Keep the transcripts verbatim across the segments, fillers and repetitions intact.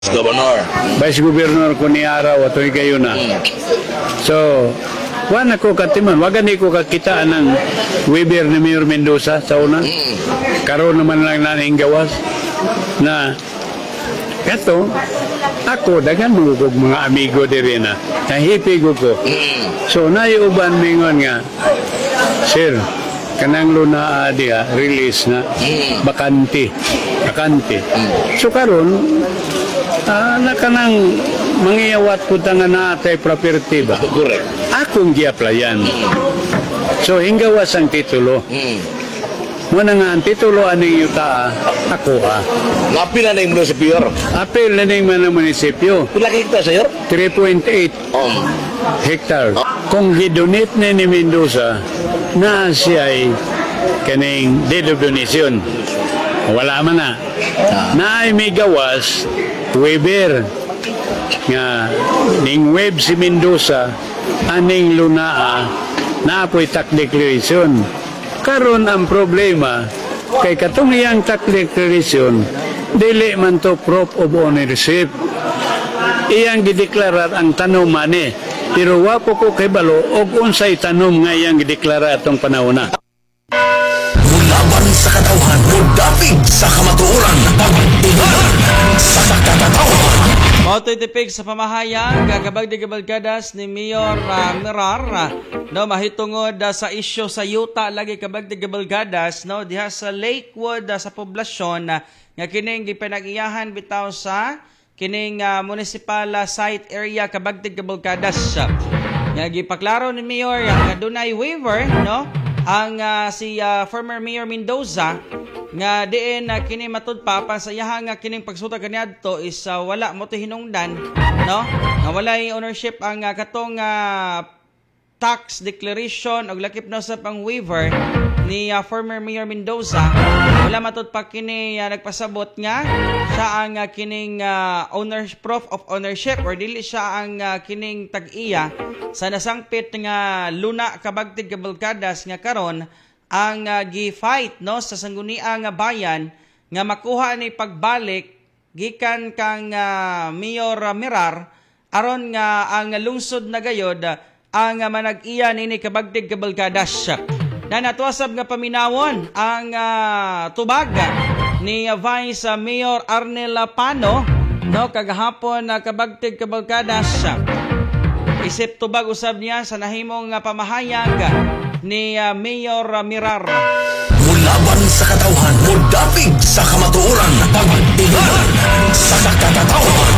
Governor. Vice Governor ko ni araw at kayo na. So, wala ko katiman. Wagan ko kakita ng Weber ni Mayor Mendoza sa una. Karoon naman lang naning gawas na eto, ako, dagan mo ko mga amigo diri na. Nahipig ko. So, naiuban mingon nga, Sir, kanang luna dia release na bakante. Bakante. So, karon Ah, na kanang mangyayawat po nga na atay property ba? Correct. Akong gi-applyan. So, hinggawas ang titulo. Mm. Muna nga, ang titulo aning yuta, ako ah. Ngapi na na yung munisipyo. Apel na ning mga munisipyo, Pila kita, sir? three point eight Um, hectare. Kung gidonate na ni Mendoza, na siya ay kaning deed of donation. Wala man na. Na ay may gawas, Weber nga ning web si Mendoza aning lunaa na apoy tax declaration. Karon ang problema kay katong iyang tax declaration dili man to proof of ownership. Iyang gideklarar ang tanom mani pero wapo ko kay balo og unsay tanom nga iyang gideklara atong panahona. Laban sa katauhan, mudapig sa kamatuoran, pagtigalan sa katauhan. Mautoy tipig sa pamahayag, gagabag di kabalgadas ni Mayor uh, Mirar, uh, no, mahitungod uh, sa isyo sa yuta, lagi kabag di kabalgadas, no, diha sa Lakewood, uh, sa poblasyon, uh, nga kining gipinag-iyahan bitaw sa kining uh, municipal uh, site area kabag di kabalgadas. Uh, nga gipaklaro ni Mayor, nga dunay waiver, no, ang uh, si uh, former Mayor Mendoza nga diin na uh, kini matud pa pa sa iyang nga kining pagsuta kaniadto is uh, wala mo to hinungdan, no, nga walay ownership ang uh, katong uh, tax declaration og lakip na sa pang waiver ni uh, former Mayor Mendoza. Wala matud pa kini uh, nagpasabot nga siya ang uh, kining uh, owner proof of ownership or dili siya ang uh, kining tag-iya sa nasangpit nga luna kabagtig kabalgadas nga karon ang uh, gi-fight no sa sangguniang uh, bayan nga makuha ni pagbalik gikan kang uh, Mayor uh, Mirar aron nga ang lungsod na gayod uh, ang uh, manag-iya nini kabagtig kabalgadas. Na natuasab nga paminawon ang uh, tubag ni uh, Vice uh, Mayor Arnel Pano no kagahapon na uh, kabagtig kabalgadas. Isip tubag usab niya sa nahimong uh, pamahayag ni uh, Mayor uh, Mirar. Mulaban sa katauhan, mudapig sa kamatuoran, pagtigalan sa katauhan.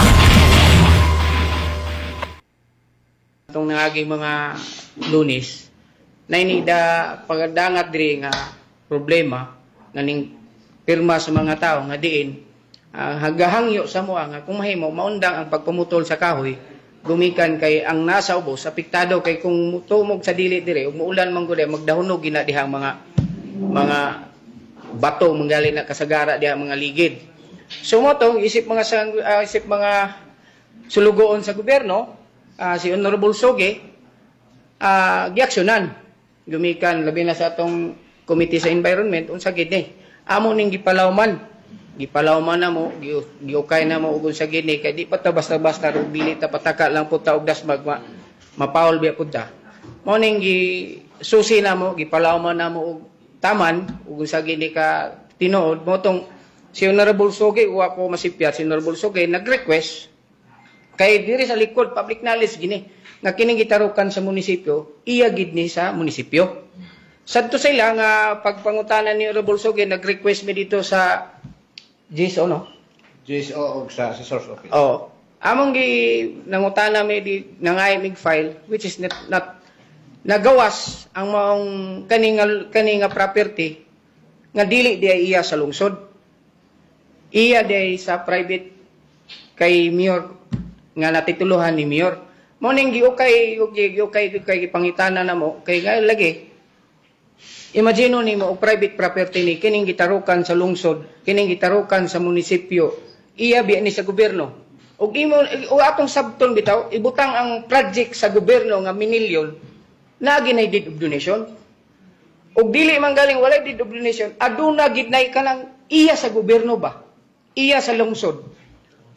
Itong nangaging mga lunis, na inida pagdangat diri nga problema naning pirma sa mga tao nga diin uh, hagahangyo sa mua nga kung mahimo maundang ang pagpumutol sa kahoy gumikan kay ang nasa ubos apektado kay kung tumog sa dili dire ug muulan man gud magdahunog gina dihang mga mga bato manggali na kasagara dihang mga ligid. So mo tong isip mga uh, isip mga sulugoon sa gobyerno uh, si Honorable Soge uh, giaksyonan gumikan labi na sa atong Committee sa Environment unsa gid ni amo ning gipalawman gipalawman na mo giukay na mo ug unsa gid ni kay di pa ta basta-basta ug dili ta pataka lang pud ta og dasmag ma, mapaul biya pud ta mo ning gi susi na mo gipalawman na mo og taman ug unsa gid ni ka tinuod mo tong si Honorable Soge wa ko masipyat si Honorable Soge nag-request kay diri sa likod public knowledge gini nga kining gitarukan sa munisipyo iya gid ni sa munisipyo. Sadto sila nga pagpangutanan ni Honorable Soge nag-request mi dito sa G S O no? G S O og sa, sa source office. Oh. Among gi nangutana mi di nangay mig file which is not, not nagawas ang maong kaning kaning property nga dili di iya sa lungsod. Iya di sa private kay Mayor nga natituluhan ni Mayor. Mo ning giukay giukay kay pangitana na mo kay nga lagi imagine nimo og private property ni kining gitarukan sa lungsod, kining gitarukan sa munisipyo, iya biya ni sa gobyerno. Og imo og atong sabton bitaw ibutang ang project sa gobyerno nga minilyon na ginay deed of donation. Og dili man galing walay deed of donation, aduna gid nay kanang iya sa gobyerno ba? Iya sa lungsod.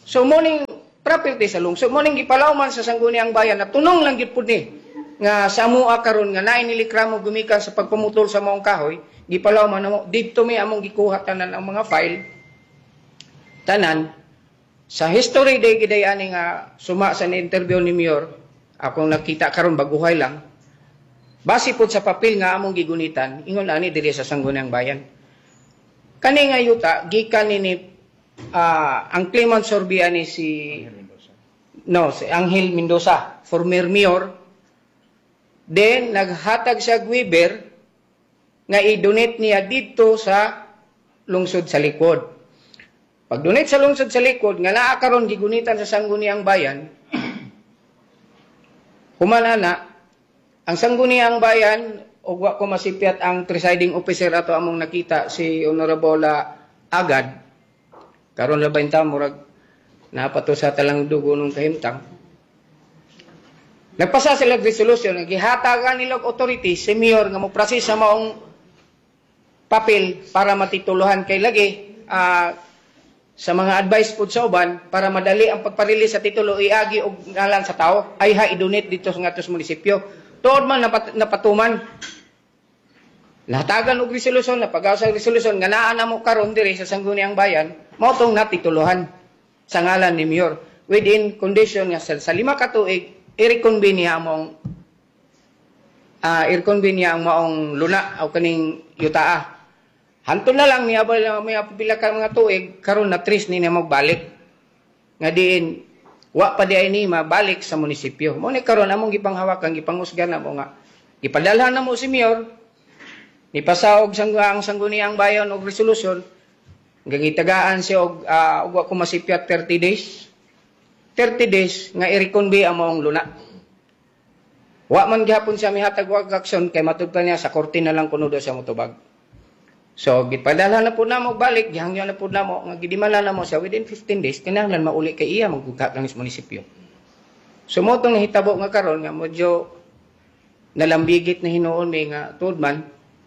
So morning property sa lungsod, morning gipalawman sa sangguniang bayan na tunong lang gid pud ni nga sa amoa karon nga naay nilikramo gumikan sa pagpumutol sa maong kahoy, gipalawman namo didto mi among gikuha tanan ang mga file tanan sa history day giday ani nga suma sa interview ni Mayor akong nakita karon baguhay lang. Base pod sa papel nga among gigunitan, ingon ani diri sa sangguniang bayan. Kani nga yuta gikan ni uh, ang claimant survey ani si no si Angel Mendoza, former mayor. Then naghatag siya Weber nga i-donate niya dito sa lungsod sa likod. Pag donate sa lungsod sa likod nga naa karon gigunitan sa sangguniang bayan, humanana ang sangguniang bayan ug wa ko masipyat ang presiding officer ato among nakita si Honorable Agad. Karon labay ta murag napato sa talang dugo nung kahimtang. Nagpasa sila resolution nga gihatagan nila og authority si mayor nga mo process sa maong papel para matituluhan kay lagi uh, sa mga advice pod sa uban para madali ang pagparelease sa titulo iagi og ngalan sa tao ay ha i-donate dito sa ngatos munisipyo. Tuod man napat, napatuman. Nahatagan og resolution na pag sa resolution nga naa na mo karon diri sa sangguniang bayan mao tong natituluhan sa ngalan ni mayor within condition nga sa, sa lima ka tuig i-reconvene niya among uh, i-reconvene niya ang maong luna o kaning yutaa. Hantod na lang niya ba may pila ka mga tuig karon na tris ni niya magbalik. Nga diin wa pa di ay ni mabalik sa munisipyo. Mo ni karon among gipanghawakan gipangusgan na mo nga ipadalhan na mo si mayor ni pasaog sang ang sangguniang bayan og resolution nga gitagaan siya og uh, og wa ko masipyat thirty days. thirty days nga i-reconvene ang maong luna. Wa man gihapon siya mihatag og aksyon kay matugtan niya sa korte na lang kuno do siya motubag. So gipadala na po na mo balik, gihangyo na po na mo, nga gidimala na mo siya within fifteen days, kinahanglan mauli kay iya magbuka lang sa munisipyo. So mo itong nahitabo nga karon nga modyo nalambigit na hinuon may nga tuod man,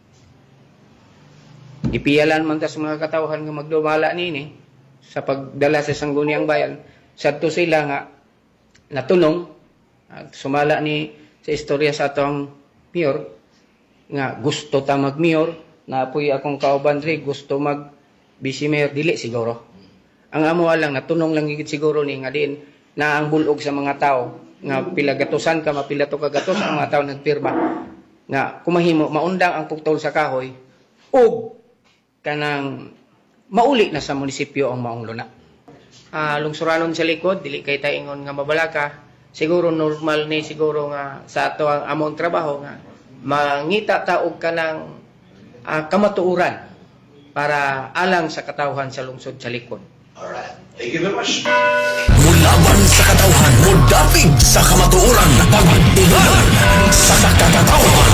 ipiyalan man ta sa mga katawhan nga magdumala nini sa pagdala sa sangguniang bayan. Sadto sila nga natunong at sumala ni sa istorya sa atong mayor nga gusto ta mag-mayor na apoy akong kauban rin, gusto mag vice mayor, dili siguro. Ang amo lang, natunong lang higit siguro ni nga din na ang bulog sa mga tao nga pilagatusan ka, mapilato ka gatos ang mga tao nagpirma nga kumahimo, maundang ang pugtol sa kahoy ug kanang mauli na sa munisipyo ang maong luna. Uh, lungsuranon sa likod, dili kay taingon nga mabalaka, siguro normal ni siguro nga sa ato ang among trabaho nga mangita ta og kanang Uh, kamatuuran para alang sa katawhan sa lungsod sa likod. Alright. Thank you very much. Mulaban sa katawhan, mudapig sa kamatuuran, pagtigan sa katawhan.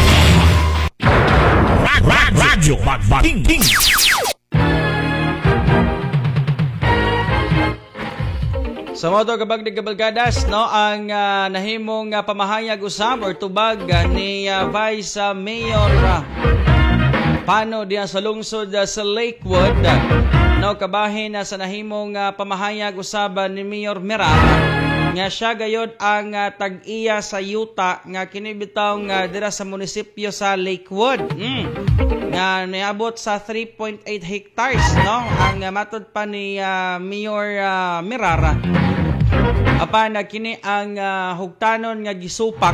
Radyo Magbating. Sa moto kabag ni Kabalgadas, no, ang uh, nahimong uh, pamahayag usab or tubag uh, ni uh, Vice uh, Mayor uh, Pano diya sa lungsod uh, sa Lakewood, uh, no, kabahin uh, sa nahimong uh, pamahayag usab uh, ni Mayor Mirar nga siya gayod ang uh, tag-iya sa yuta nga kinibitaw nga uh, dira sa munisipyo sa Lakewood. Mm. Nga niabot sa three point eight hectares, no, ang uh, matod pa ni uh, Mayor uh, Mirar. Apan uh, kini ang uh, hugtanon nga gisupak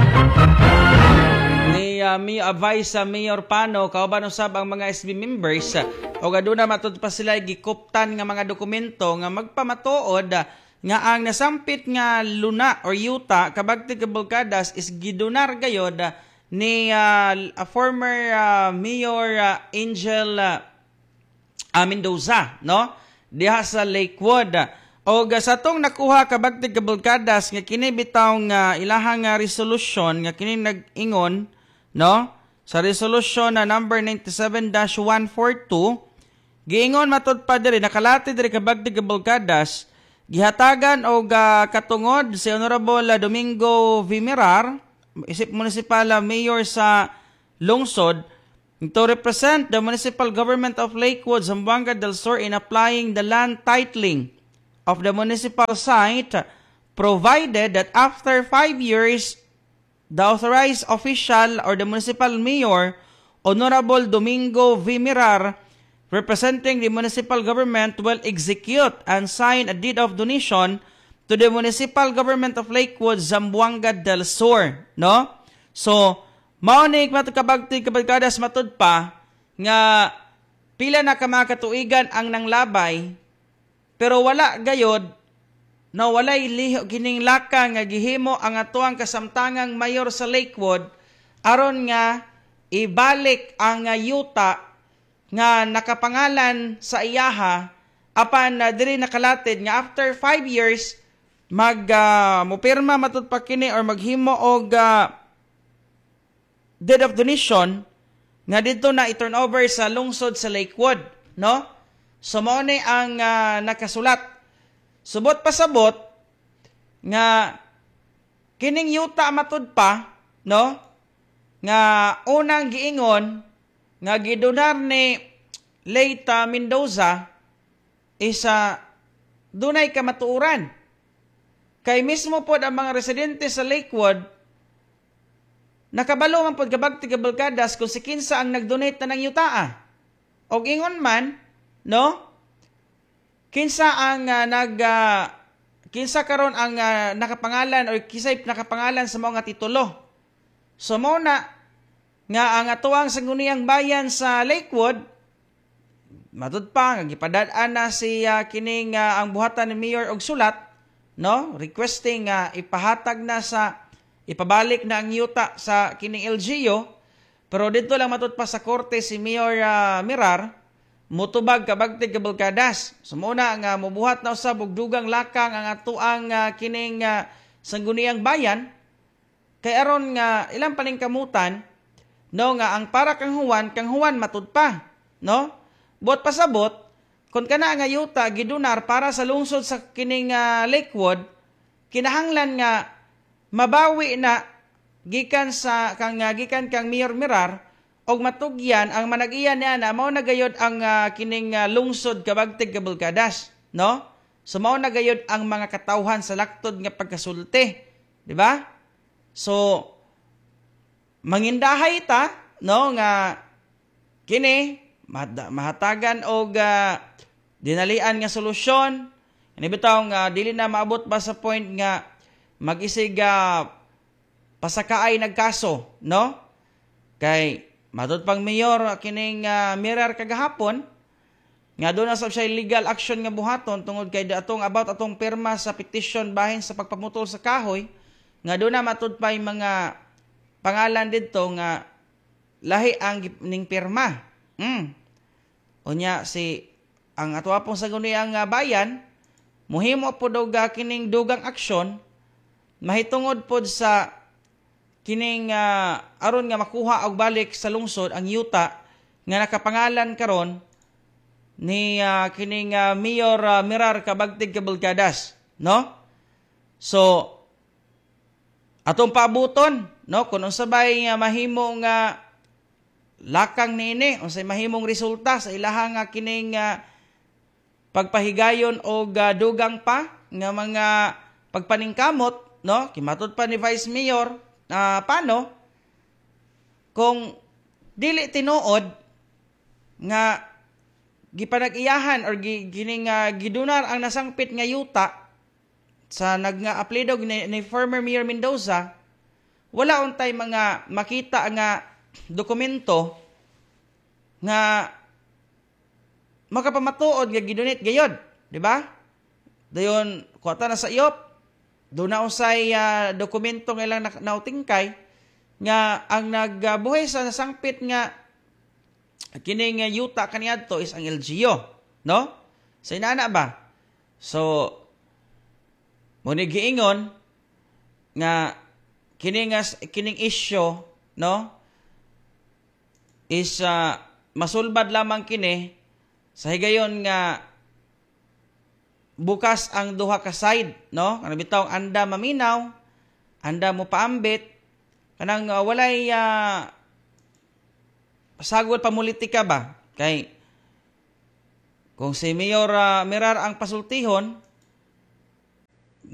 ni uh, Mayor Vice uh, Mayor Pano kauban usab ang mga S B members uh, o aduna matud pa sila gikuptan nga mga dokumento nga magpamatuod uh, nga ang nasampit nga luna or yuta kabagti Kabalgadas is gidonar gayod uh, ni uh, a former uh, Mayor uh, Angel uh, uh, Mendoza, no, diha sa Lakewood. O sa tong nakuha kabagti Kabalgadas nga kini bitaw nga ilahang nga resolution nga kini nag-ingon, no, sa resolution na number ninety-seven dash one forty-two giingon matud pa diri nakalati diri kabagti Kabalgadas gihatagan og uh, katungod si Honorable Domingo V. Mirar, isip municipal mayor sa lungsod, to represent the municipal government of Lakewood, Zamboanga del Sur in applying the land titling of the municipal site, provided that after five years, the authorized official or the municipal mayor, Honorable Domingo V. Mirar, representing the municipal government, will execute and sign a deed of donation to the municipal government of Lakewood, Zamboanga del Sur. No? So, maunig matukabagti kabalkadas matud pa nga pila na ka mga katuigan ang nanglabay, pero wala gayod na walay liho kining laka nga gihimo ang atuang kasamtangang mayor sa Lakewood aron nga ibalik ang uh, yuta nga nakapangalan sa iyaha apan na uh, diri nakalatid nga after five years mag uh, mupirma matud pa kini or maghimo og uh, deed of donation nga dito na i-turn over sa lungsod sa Lakewood, no? So mao ni ang uh, nakasulat. Subot pasabot nga kining yuta matud pa, no? Nga unang giingon nga gidonar ni Leita Mendoza isa dunay kamatuoran. Kay mismo pod ang mga residente sa Lakewood nakabalo man pod kabagti kabalkadas kung si kinsa ang nagdonate na ng yutaa. Og ingon man, no? Kinsa ang uh, nag uh, kinsa karon ang uh, nakapangalan or kisay nakapangalan sa mga titulo. So mo na nga ang atuang sangguniang bayan sa Lakewood matud pa nga gipadad-an na si uh, kining uh, ang buhatan ni Mayor og sulat, no, requesting nga uh, ipahatag na sa ipabalik na ang yuta sa kining L G U, pero dito lang matud pa sa korte si Mayor uh, Mirar mutubag kabagti kabalkadas. So muna nga uh, mubuhat na usab og dugang lakang ang atuang uh, kining uh, sangguniang bayan kay aron nga ilang paningkamutan, no, nga ang para kang Juan kang Juan matud pa, no? Bot pasabot kun kana nga yuta gidunar para sa lungsod sa kining uh, Lakewood, kinahanglan nga mabawi na gikan sa kang uh, gikan kang Mayor Mirar og matugyan ang manag-iyan niya na mao nagayod ang uh, kining uh, lungsod kabagtig kabalkadas, no? So mao nagayod ang mga katawhan sa laktod nga pagkasulti, di ba? So mangindahay ta, no, nga kini mahatagan og uh, dinalian nga solusyon. Ini bitaw nga dili na maabot ba sa point nga mag-isig uh, pasakaay nagkaso, no? Kay matud pang mayor kining uh, Mirar kagahapon nga doon na sa siya legal action nga buhaton tungod kay atong about atong pirma sa petition bahin sa pagpamutol sa kahoy nga doon na matud pa yung mga pangalan dito nga lahi ang ning pirma. Mm. Unya si ang ato pong sangguniang uh, bayan muhimo po og uh, kining dugang aksyon mahitungod pod sa kining uh, aron nga makuha og balik sa lungsod ang yuta nga nakapangalan karon ni uh, kining uh, Mayor uh, Mirar kabagtig kabalkadas, no? So atong paabuton, no, kun unsabay nga mahimo nga lakang niini unsay mahimong resulta sa ilahang nga kining uh, pagpahigayon og uh, dugang pa nga mga pagpaningkamot, no? Kimatud pa ni Vice Mayor uh, paano kung dili tinuod nga gipanag-iyahan or gining uh, gidunar ang nasangpit nga yuta sa nag-nga-apelidog ni, ni former Mayor Mendoza, wala untay mga makita nga dokumento nga makapamatuod nga gidunit gayod, di ba? Dayon kuwata na sa iyop, do na usay uh, dokumento nga ilang nautingkay nga ang nagbuhay sa nasangpit nga kining uh, yuta kaniadto is ang L G U, no? Sa inana ba? So muni giingon nga kining uh, kining issue, no, is uh, masulbad lamang kini sa higayon nga bukas ang duha ka side, no? Kanang bitaw anda maminaw, anda mo paambit, kanang uh, walay uh, pasagol pamulitika ba? Kay kung si Mayor uh, Mirar ang pasultihon,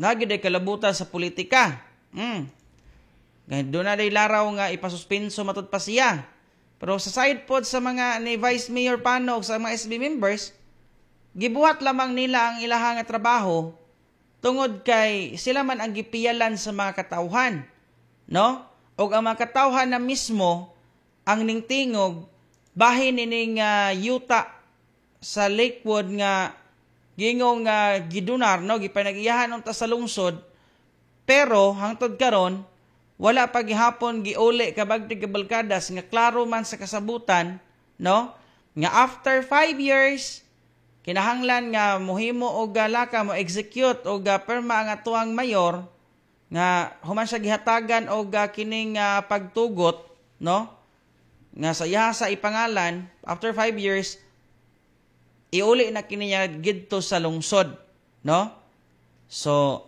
Nagid ay kalabutan sa politika. Mm. Doon na day laraw nga ipasuspenso matud pa siya. Pero sa side pod sa mga ni Vice Mayor Panog sa mga S B members, gibuhat lamang nila ang ilahang nga trabaho tungod kay sila man ang gipiyalan sa mga katawhan, no? O ang mga katawhan na mismo ang ningtingog bahin ining uh, yuta sa Lakewood nga gingong uh, gidunar, no? Gipanag-iyahan unta sa lungsod, pero hangtod karon wala pa gihapon giuli kabagdi kabalkadas nga klaro man sa kasabutan, no? Nga after five years kinahanglan nga mohimo og galaka mo execute og uh, perma ang atuang mayor nga human siya gihatagan og uh, kining uh, pagtugot, no? Nga sa iya sa ipangalan after five years iuli na kini niya gidto sa lungsod, no? So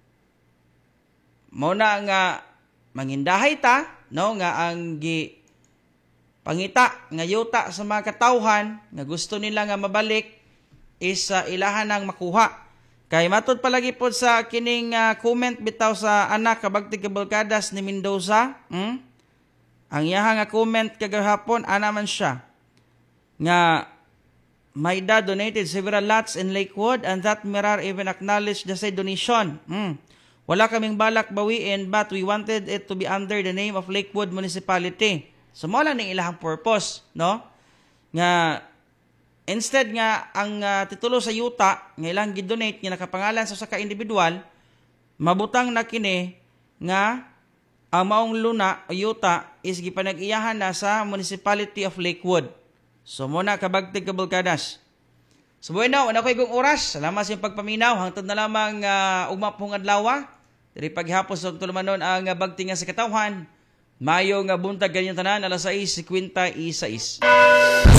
mo na nga mangindahay ta, no, nga ang gi pangita nga yuta sa mga katawhan nga gusto nila nga mabalik is uh, ilahan ng makuha. Kay matod palagi po sa kining uh, comment bitaw sa anak kabagti kabalkadas ni Mendoza, hmm? Ang iyaha nga comment kagahapon ana man siya nga my dad donated several lots in Lakewood and that Mirar even acknowledged the said donation. Hmm. Wala kaming balak bawiin but we wanted it to be under the name of Lakewood Municipality. So mo lang ni ilahang purpose, no? Nga instead nga ang uh, titulo sa yuta nga ilang gidonate nga nakapangalan sa usa ka individual, mabutang na kini nga ang maong luna o yuta is gipanag-iyahan na sa Municipality of Lakewood. So mo na kabagtig kabalkadas. So bueno, wala ko igong oras. Salamat sa iyong pagpaminaw. Hangtod na lamang uh, ugmapong adlaw. Dari paghapos og tulumanon ang uh, bagti nga sa katawhan. Mayo nga buntag kanyang tanan alas sais fifty-six.